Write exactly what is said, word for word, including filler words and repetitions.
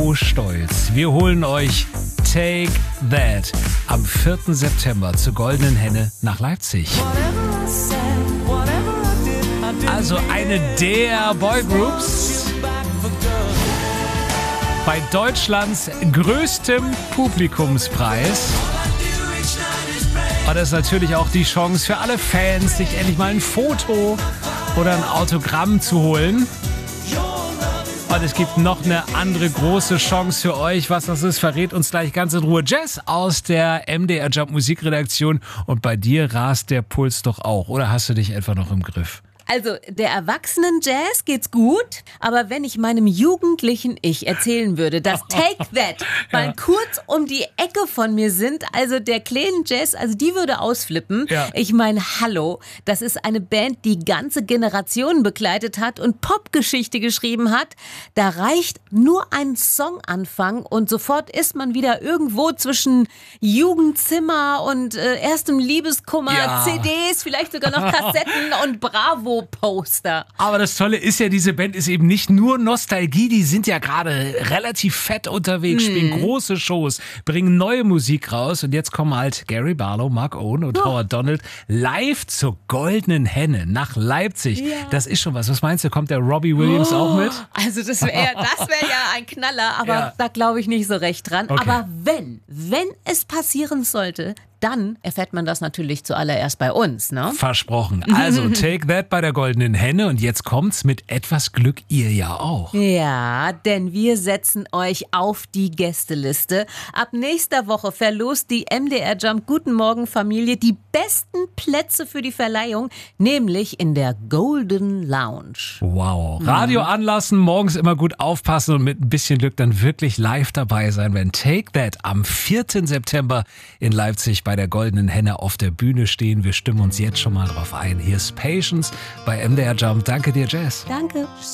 so stolz. Wir holen euch Take That am vierten September zur Goldenen Henne nach Leipzig. Also eine der Boygroups bei Deutschlands größtem Publikumspreis. Und das ist natürlich auch die Chance für alle Fans, sich endlich mal ein Foto oder ein Autogramm zu holen. Und es gibt noch eine andere große Chance für euch. Was das ist, verrät uns gleich ganz in Ruhe Jess aus der M D R Jump Musikredaktion. Und bei dir rast der Puls doch auch. Oder hast du dich etwa noch im Griff? Also, der Erwachsenen-Jazz geht's gut, aber wenn ich meinem jugendlichen Ich erzählen würde, dass Take That mal Ja. kurz um die Ecke von mir sind, also der kleinen Jazz, also die würde ausflippen. Ja. Ich meine, hallo, das ist eine Band, die ganze Generationen begleitet hat und Popgeschichte geschrieben hat. Da reicht nur ein Songanfang und sofort ist man wieder irgendwo zwischen Jugendzimmer und äh, erstem Liebeskummer, Ja. C Ds, vielleicht sogar noch Kassetten und Bravo Poster. Aber das Tolle ist ja, diese Band ist eben nicht nur Nostalgie, die sind ja gerade relativ fett unterwegs, spielen große Shows, bringen neue Musik raus und jetzt kommen halt Gary Barlow, Mark Owen und Oh. Howard Donald live zur Goldenen Henne nach Leipzig. Ja. Das ist schon was. Was meinst du, kommt der Robbie Williams auch mit? Also das wäre das wär ja ein Knaller, aber Ja. da glaube ich nicht so recht dran. Okay. Aber wenn, wenn es passieren sollte, dann erfährt man das natürlich zuallererst bei uns, ne? Versprochen. Also Take That bei der Goldenen Henne und jetzt kommt's mit etwas Glück ihr ja auch. Ja, denn wir setzen euch auf die Gästeliste. Ab nächster Woche verlost die M D R Jump Guten Morgen Familie die besten Plätze für die Verleihung, nämlich in der Golden Lounge. Wow. Radio anlassen, morgens immer gut aufpassen und mit ein bisschen Glück dann wirklich live dabei sein, wenn Take That am vierten September in Leipzig bei der Goldenen Henne auf der Bühne stehen. Wir stimmen uns jetzt schon mal drauf ein. Hier ist Patience bei M D R Jump. Danke dir, Jess. Danke.